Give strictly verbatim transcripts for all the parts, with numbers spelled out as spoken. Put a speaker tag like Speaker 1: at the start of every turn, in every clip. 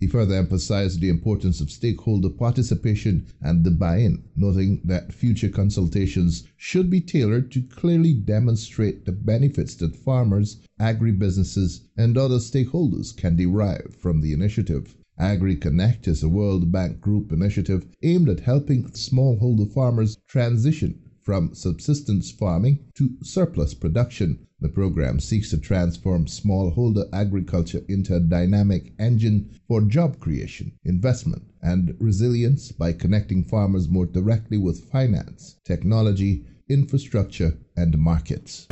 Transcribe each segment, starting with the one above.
Speaker 1: He further emphasized the importance of stakeholder participation and the buy-in, noting that future consultations should be tailored to clearly demonstrate the benefits that farmers, agribusinesses, and other stakeholders can derive from the initiative. AgriConnect is a World Bank Group initiative aimed at helping smallholder farmers transition from subsistence farming to surplus production. The program seeks to transform smallholder agriculture into a dynamic engine for job creation, investment, and resilience by connecting farmers more directly with finance, technology, infrastructure, and markets.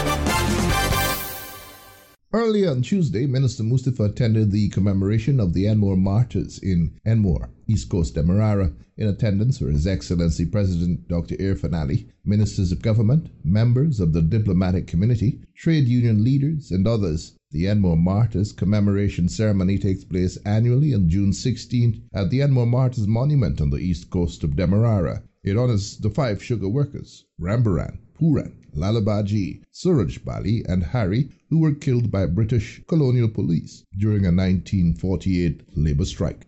Speaker 1: Early on Tuesday, Minister Mustafa attended the commemoration of the Enmore martyrs in Enmore, East Coast Demerara. In attendance were His Excellency President Doctor Irfaan Ali, ministers of government, members of the diplomatic community, trade union leaders, and others. The Enmore Martyrs commemoration ceremony takes place annually on June sixteenth at the Enmore Martyrs Monument on the east coast of Demerara. It honors the five sugar workers, Rambaran, Puran, Lalabaji, Suraj Bali, and Harry, who were killed by British colonial police during a nineteen forty-eight labour strike.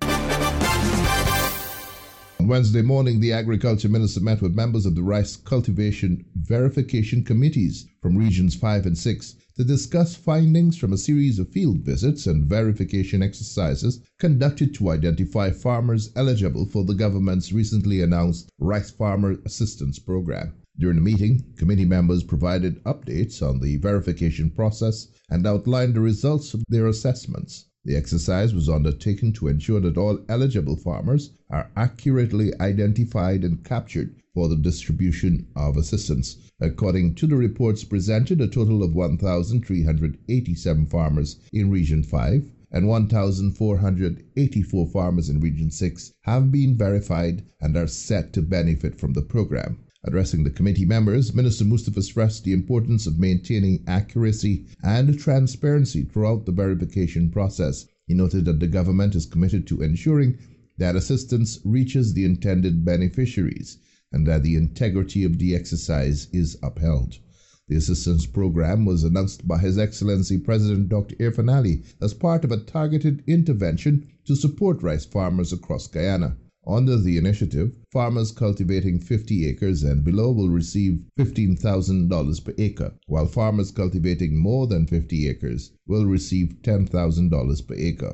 Speaker 1: On Wednesday morning, the Agriculture Minister met with members of the rice cultivation verification committees from Regions five and six to discuss findings from a series of field visits and verification exercises conducted to identify farmers eligible for the government's recently announced Rice Farmer Assistance Program. During the meeting, committee members provided updates on the verification process and outlined the results of their assessments. The exercise was undertaken to ensure that all eligible farmers are accurately identified and captured for the distribution of assistance. According to the reports presented, a total of one thousand three hundred eighty-seven farmers in Region five and one thousand four hundred eighty-four farmers in Region six have been verified and are set to benefit from the program. Addressing the committee members, Minister Mustafa stressed the importance of maintaining accuracy and transparency throughout the verification process. He noted that the government is committed to ensuring that assistance reaches the intended beneficiaries and that the integrity of the exercise is upheld. The assistance program was announced by His Excellency President Doctor Irfaan Ali as part of a targeted intervention to support rice farmers across Guyana. Under the initiative, farmers cultivating fifty acres and below will receive fifteen thousand dollars per acre, while farmers cultivating more than fifty acres will receive ten thousand dollars per acre.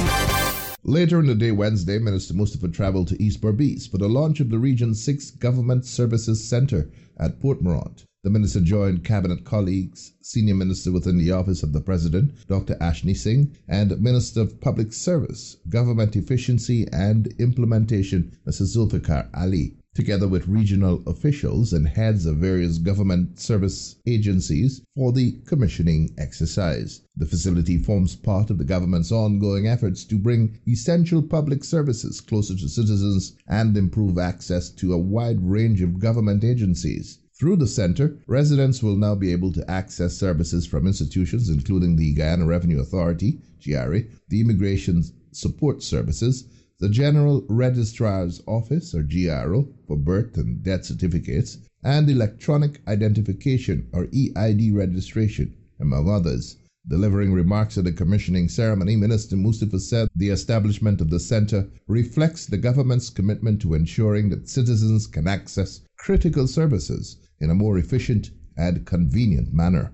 Speaker 1: Later in the day, Wednesday, Minister Mustafa traveled to East Berbice for the launch of the Region six Government Services Center at Port Morant. The minister joined cabinet colleagues, senior minister within the office of the president, Doctor Ashni Singh, and Minister of Public Service, Government Efficiency and Implementation, Mister Zulfikar Ali, together with regional officials and heads of various government service agencies for the commissioning exercise. The facility forms part of the government's ongoing efforts to bring essential public services closer to citizens and improve access to a wide range of government agencies. Through the center, residents will now be able to access services from institutions including the Guyana Revenue Authority, G R A, the Immigration Support Services, the General Registrar's Office, or G R O, for birth and death certificates, and electronic identification, or E I D registration, among others. Delivering remarks at the commissioning ceremony, Minister Mustafa said the establishment of the center reflects the government's commitment to ensuring that citizens can access critical services in a more efficient and convenient manner.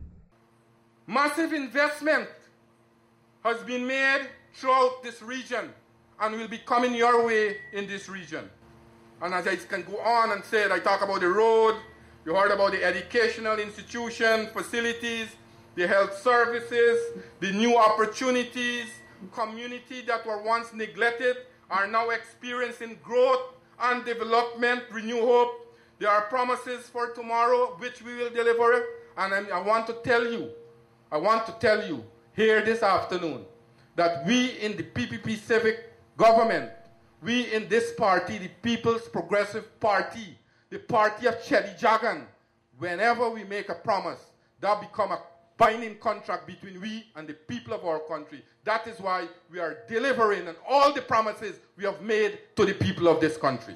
Speaker 2: Massive investment has been made throughout this region and will be coming your way in this region. And as I can go on and say, I talk about the road, you heard about the educational institution, facilities, the health services, the new opportunities, community that were once neglected are now experiencing growth and development, renew hope. There are promises for tomorrow which we will deliver, and I, I want to tell you, I want to tell you here this afternoon that we in the P P P Civic government, we in this party, the People's Progressive Party, the party of Chedi Jagan, whenever we make a promise, that become a binding contract between we and the people of our country. That is why we are delivering on all the promises we have made to the people of this country.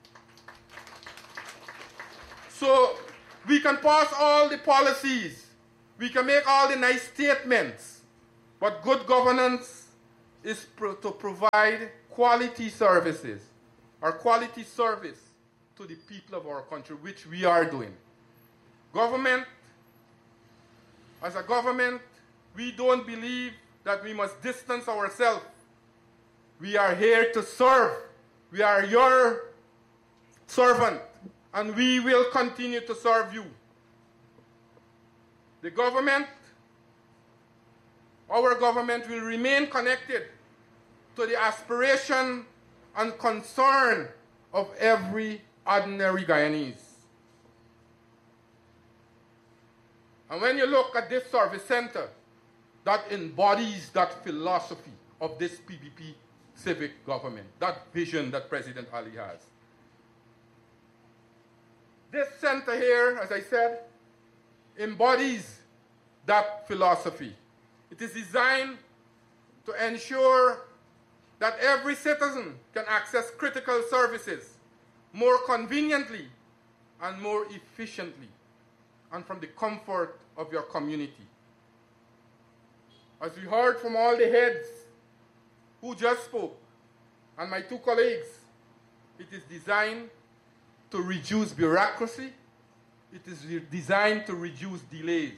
Speaker 2: So we can pass all the policies, we can make all the nice statements, but good governance is pro- to provide quality services or quality service to the people of our country, which we are doing. Government, as a government, we don't believe that we must distance ourselves. We are here to serve. We are your servant, and we will continue to serve you. The government, our government will remain connected to the aspiration and concern of every ordinary Guyanese. And when you look at this service center, that embodies that philosophy of this P P P civic government, that vision that President Ali has. This center here, as I said, embodies that philosophy. It is designed to ensure that every citizen can access critical services more conveniently and more efficiently, and from the comfort of your community. As we heard from all the heads who just spoke, and my two colleagues, it is designed to reduce bureaucracy. It is re- designed to reduce delays.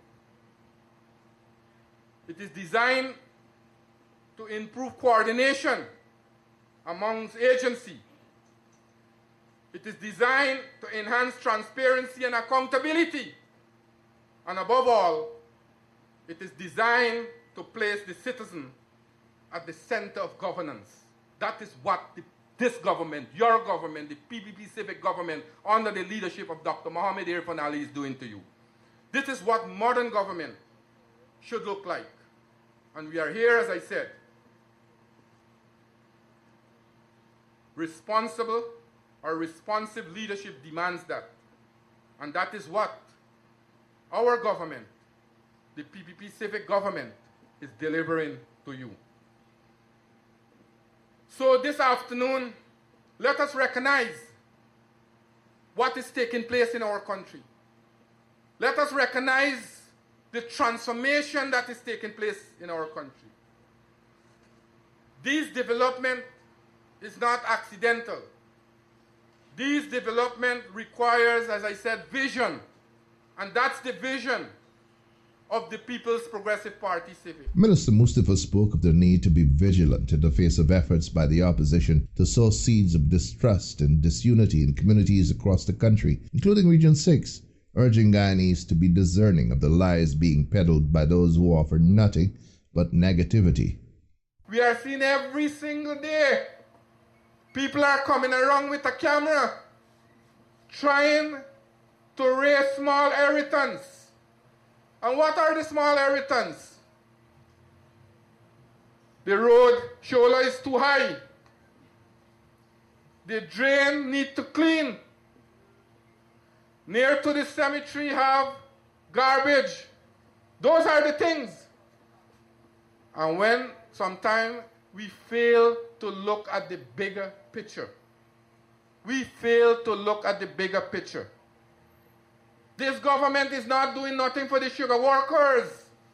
Speaker 2: It is designed to improve coordination amongst agencies. It is designed to enhance transparency and accountability. And above all, it is designed to place the citizen at the center of governance. That is what the, this government, your government, the P P P civic government, under the leadership of Doctor Mohamed Irfan Ali is doing to you. This is what modern government should look like. And we are here, as I said, responsible or responsive leadership demands that. And that is what our government, the P P P civic government, is delivering to you. So this afternoon, let us recognize what is taking place in our country. Let us recognize the transformation that is taking place in our country. This development is not accidental. This development requires, as I said, vision. And that's the vision of the People's Progressive Party Civic.
Speaker 1: Minister Mustafa spoke of the need to be vigilant in the face of efforts by the opposition to sow seeds of distrust and disunity in communities across the country, including Region six, urging Guyanese to be discerning of the lies being peddled by those who offer nothing but negativity.
Speaker 2: We are seeing every single day people are coming around with a camera trying to raise small irritants. And what are the small irritants? The road shoulder is too high. The drain need to clean. Near to the cemetery have garbage. Those are the things. And when sometimes we fail to look at the bigger picture. We fail to look at the bigger picture. This government is not doing nothing for the sugar workers.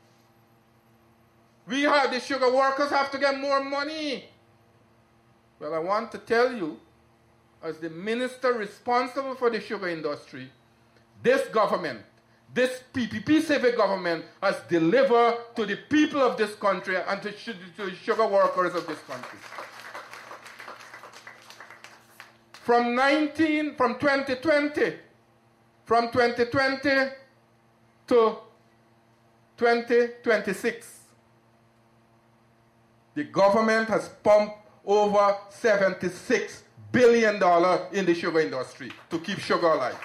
Speaker 2: We have, the sugar workers have to get more money. Well, I want to tell you, as the minister responsible for the sugar industry, this government, this P P P civic government has delivered to the people of this country and to, to the sugar workers of this country. From nineteen, from twenty twenty, from twenty twenty to twenty twenty-six, the government has pumped over seventy-six billion dollars in the sugar industry to keep sugar alive.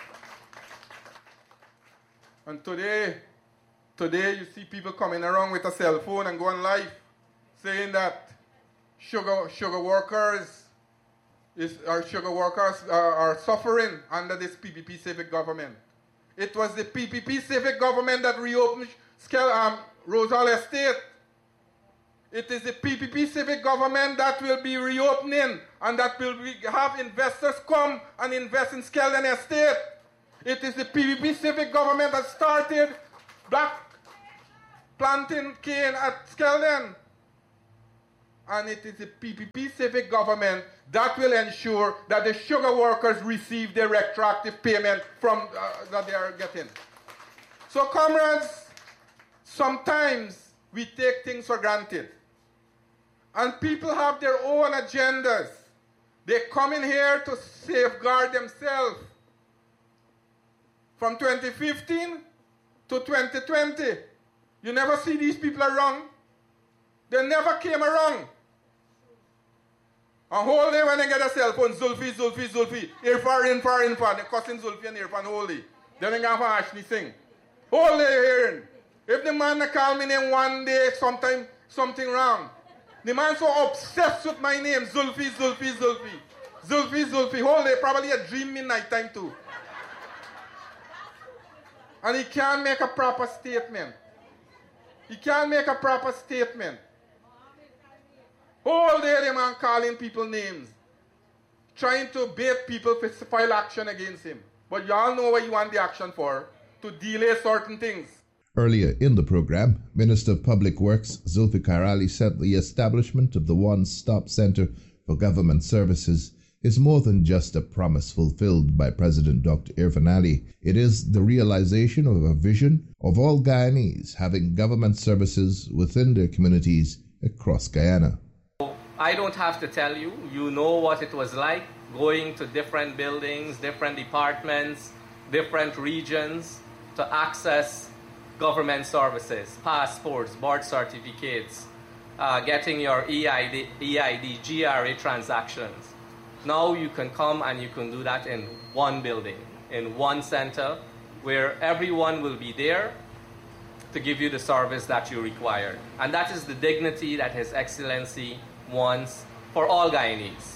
Speaker 2: And today, today you see people coming around with a cell phone and going live saying that sugar, sugar workers is, our sugar workers are, are suffering under this P P P civic government. It was the P P P civic government that reopened um, Rosal Estate. It is the P P P civic government that will be reopening and that will be, have investors come and invest in Skeldon Estate. It is the P P P civic government that started black planting cane at Skeldon. and it is the P P P civic government that will ensure that the sugar workers receive their retroactive payment from uh, that they are getting. So, comrades, sometimes we take things for granted. And people have their own agendas. They come in here to safeguard themselves. From twenty fifteen to twenty twenty, you never see these people around. They never came around. A whole day when they get a cell phone, Zulfi, Zulfi, Zulfi, Irfan, Irfan, Irfan, they're cussing Zulfi and Irfan wholly. Then they go for Ashley sing. Whole day hearing. If the man call me name one day, sometime something wrong. The man so obsessed with my name, Zulfi, Zulfi, Zulfi. Zulfi, Zulfi, whole day, probably a dream in night time too. And he can't make a proper statement. He can't make a proper statement. Whole day the man calling people names, trying to bait people to file action against him. But you all know what you want the action for, to delay certain things.
Speaker 1: Earlier in the program, Minister of Public Works Zulfikar Ali said the establishment of the One Stop Center for Government Services is more than just a promise fulfilled by President Doctor Irfan Ali. It is the realization of a vision of all Guyanese having government services within their communities across Guyana.
Speaker 3: I don't have to tell you, you know what it was like going to different buildings, different departments, different regions to access government services, passports, birth certificates, uh, getting your E I D, E I D, G R A transactions. Now you can come and you can do that in one building, in one center, where everyone will be there to give you the service that you require. And that is the dignity that His Excellency wants for all Guyanese.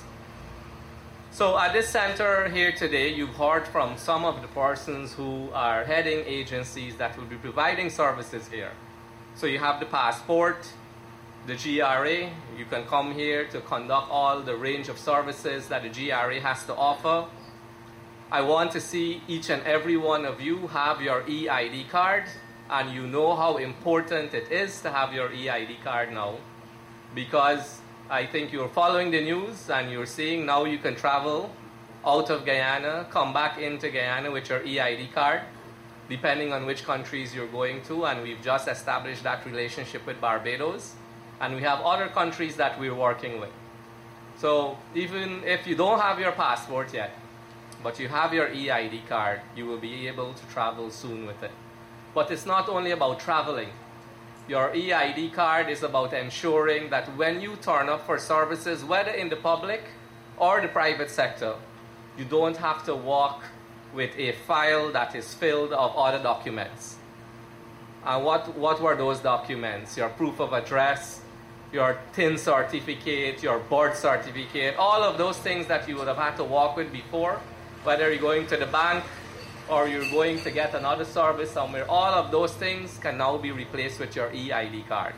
Speaker 3: So at this center here today, you've heard from some of the persons who are heading agencies that will be providing services here. So you have the passport, the G R A. You can come here to conduct all the range of services that the G R A has to offer. I want to see each and every one of you have your E I D card, and you know how important it is to have your E I D card now, because I think you're following the news and you're seeing now you can travel out of Guyana, come back into Guyana with your E I D card, depending on which countries you're going to, and we've just established that relationship with Barbados, and we have other countries that we're working with. So even if you don't have your passport yet, but you have your E I D card, you will be able to travel soon with it. But it's not only about traveling. Your E I D card is about ensuring that when you turn up for services, whether in the public or the private sector, you don't have to walk with a file that is filled of other documents. And what, what were those documents? Your proof of address, your T I N certificate, your birth certificate, all of those things that you would have had to walk with before, whether you're going to the bank or you're going to get another service somewhere, all of those things can now be replaced with your E I D card.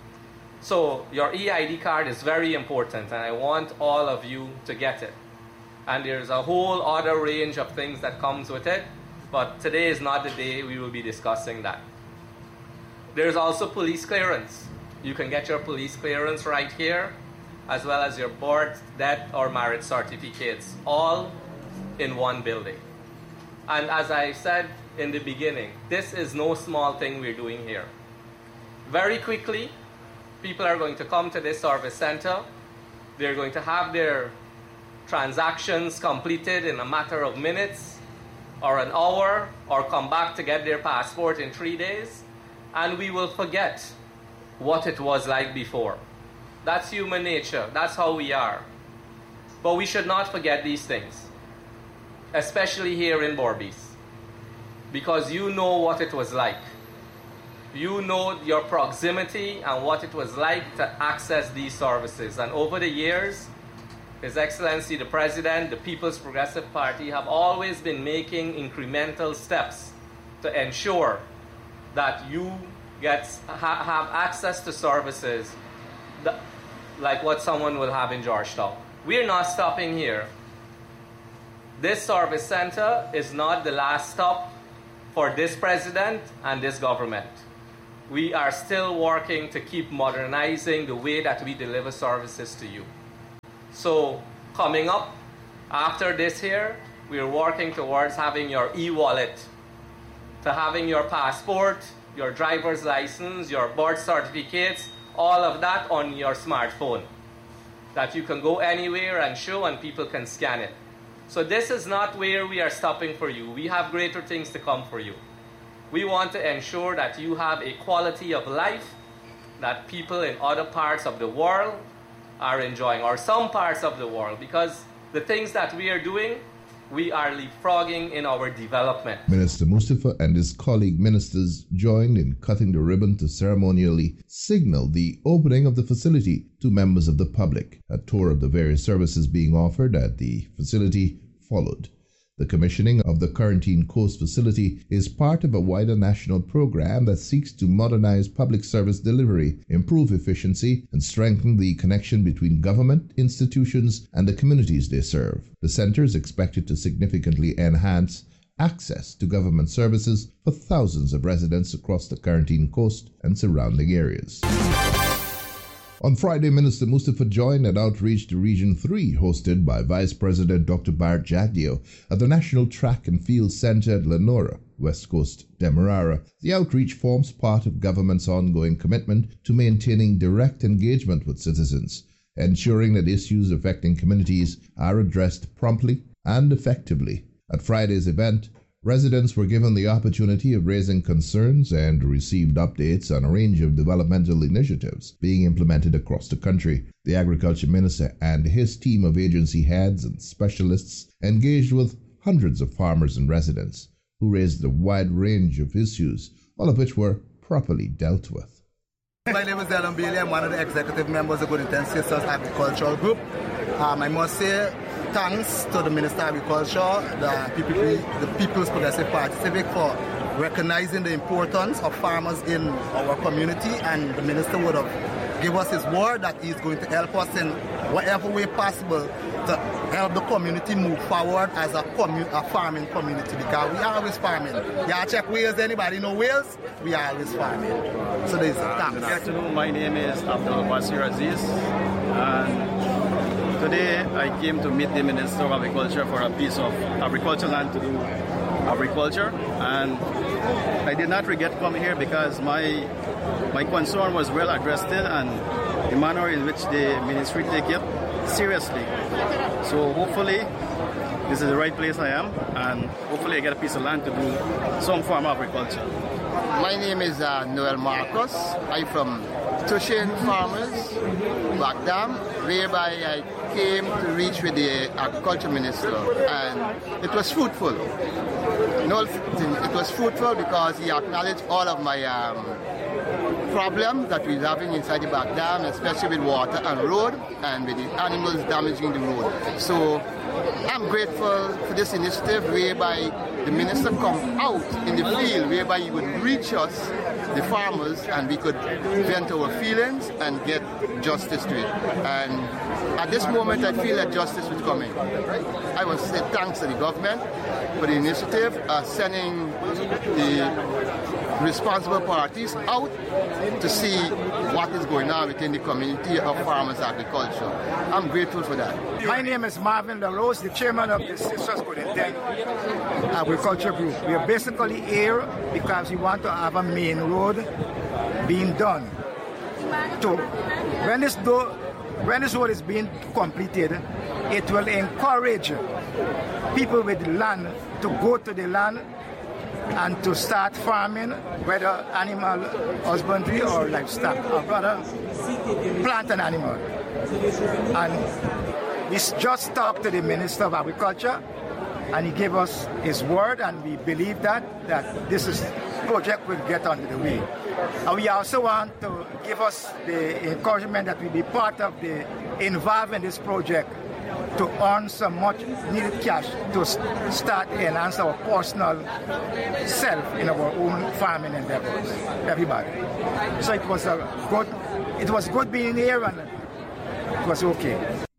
Speaker 3: So your E I D card is very important, and I want all of you to get it. And there's a whole other range of things that comes with it, but today is not the day we will be discussing that. There's also police clearance. You can get your police clearance right here, as well as your birth, death, or marriage certificates, all in one building. And as I said in the beginning, this is no small thing we're doing here. Very quickly, people are going to come to this service center. They're going to have their transactions completed in a matter of minutes or an hour, or come back to get their passport in three days. And we will forget what it was like before. That's human nature. That's how we are. But we should not forget these things, especially here in Berbice, because you know what it was like. You know your proximity and what it was like to access these services. And over the years, His Excellency the President, the People's Progressive Party have always been making incremental steps to ensure that you get ha, have access to services that, like what someone will have in Georgetown. We're not stopping here. This service center is not the last stop for this president and this government. we are still working to keep modernizing the way that we deliver services to you. So coming up after this here, we are working towards having your e-wallet, to having your passport, your driver's license, your birth certificates, all of that on your smartphone, that you can go anywhere and show and people can scan it. So this is not where we are stopping for you. We have greater things to come for you. We want to ensure that you have a quality of life that people in other parts of the world are enjoying, or some parts of the world, because the things that we are doing, we are leapfrogging in our development.
Speaker 1: Minister Mustafa and his colleague ministers joined in cutting the ribbon to ceremonially signal the opening of the facility to members of the public. A tour of the various services being offered at the facility followed. The commissioning of the Quarantine Coast facility is part of a wider national program that seeks to modernize public service delivery, improve efficiency, and strengthen the connection between government, institutions, and the communities they serve. The center is expected to significantly enhance access to government services for thousands of residents across the Quarantine Coast and surrounding areas. On Friday, Minister Mustafa joined an outreach to Region three hosted by Vice President Doctor Bart Jagdeo at the National Track and Field Centre at Lenora, West Coast, Demerara. The outreach forms part of government's ongoing commitment to maintaining direct engagement with citizens, ensuring that issues affecting communities are addressed promptly and effectively. At Friday's event, residents were given the opportunity of raising concerns and received updates on a range of developmental initiatives being implemented across the country. The Agriculture Minister and his team of agency heads and specialists engaged with hundreds of farmers and residents who raised a wide range of issues, all of which were properly dealt with.
Speaker 4: My name is Dylan Bailey. I'm one of the executive members of Good Intent Sisters Agricultural Group. Um, I must say thanks to the Minister of Agriculture, the, P P P, the People's Progressive Party Civic, for recognizing the importance of farmers in our community, and the Minister would have given us his word that he's going to help us in whatever way possible to help the community move forward as a, commu- a farming community, because we are always farming. Y'all check Wales, anybody know Wales? We are always farming. So there's a thanks.
Speaker 5: Good afternoon, my name is Abdul Basir Aziz, and today I came to meet the Minister of Agriculture for a piece of agricultural land to do agriculture, and I did not regret coming here because my my concern was well addressed and the manner in which the ministry take it seriously. So hopefully this is the right place I am, and hopefully I get a piece of land to do some form of agriculture.
Speaker 6: My name is uh, Noel Marcos. I'm from Tushin Farmers, Bagdam, whereby I came to reach with the Agriculture Minister, and it was fruitful. No, it was fruitful because he acknowledged all of my um, problems that we're having inside the Bagdam, especially with water and road, and with the animals damaging the road. So I'm grateful for this initiative whereby the minister come out in the field, whereby he would reach us, the farmers, and we could vent our feelings and get justice to it. And at this moment, I feel that justice is coming. I want to say thanks to the government for the initiative, uh, sending the responsible parties out to see what is going on within the community of farmers agriculture. I'm grateful for that.
Speaker 7: My name is Marvin LaRose, the chairman of the Sisters Good Intent Agriculture Group. We are basically here because we want to have a main road being done. So when this, do, when this road is being completed, it will encourage people with land to go to the land and to start farming, whether animal husbandry or livestock, or rather plant and animal. And we just talked to the Minister of Agriculture, and he gave us his word, and we believe that that this is project will get under the way. And we also want to give us the encouragement that we be part of the involved in this project to earn some much needed cash to start enhance our personal self in our own farming endeavors, everybody. So it was a good, it was good being here, and it was okay.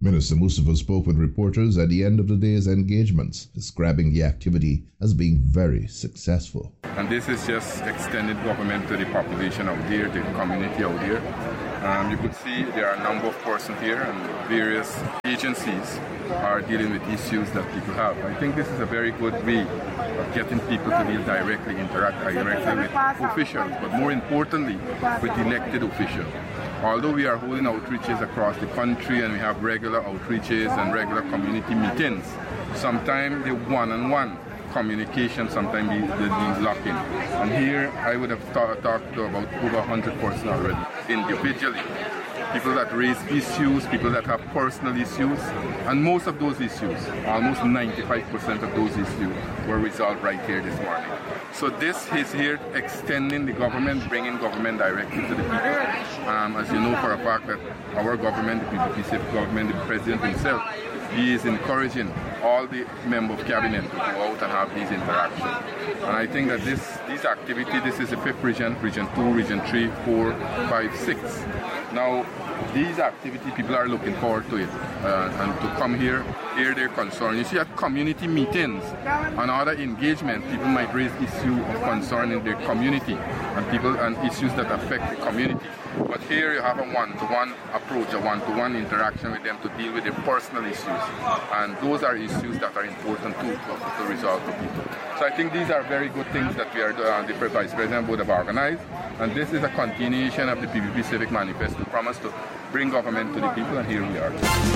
Speaker 1: Minister Mustafa spoke with reporters at the end of the day's engagements, describing the activity as being very successful.
Speaker 2: And this is just extended government to the population out there, the community out there. Um, you could see there are a number of persons here and various agencies are dealing with issues that people have. I think this is a very good way of getting people to deal directly, interact directly with officials, but more importantly, with elected officials. Although we are holding outreaches across the country and we have regular outreaches and regular community meetings, sometimes the one-on-one communication sometimes be, be lacking. And here I would have talked to about over one hundred persons already, individually. People that raise issues, people that have personal issues, and most of those issues, almost ninety-five percent of those issues were resolved right here this morning. So this is here extending the government, bringing government directly to the people. Um, as you know for a fact that our government, the P P P C F government, the president himself, he is encouraging all the members of cabinet to go out and have these interactions. And I think that this, this activity, this is the fifth region, region two, region three, four, five, six. Now, these activities, people are looking forward to it uh, and to come here, hear their concern. You see at community meetings and other engagement, people might raise issues of concern in their community and people and issues that affect the community. But here you have a one-to-one approach, a one-to-one interaction with them to deal with their personal issues. And those are issues that are important too to, to resolve for people. So I think these are very good things that we are, uh, the Vice President would have organized. And this is a continuation of the P P P Civic Manifesto promise to bring government to the people, and here we are.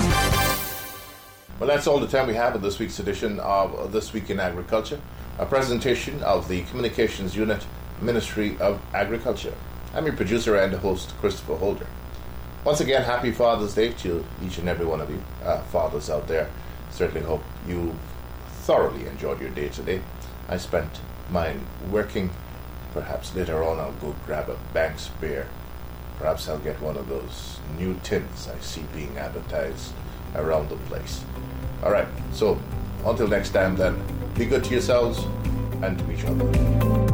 Speaker 1: Well, that's all the time we have in this week's edition of This Week in Agriculture, a presentation of the Communications Unit, Ministry of Agriculture. I'm your producer and host, Christopher Holder. Once again, happy Father's Day to each and every one of you uh, fathers out there. Certainly hope you thoroughly enjoyed your day today. I spent mine working. Perhaps later on I'll go grab a Banks beer. Perhaps I'll get one of those new tins I see being advertised around the place. All right, so until next time then, be good to yourselves and to each other.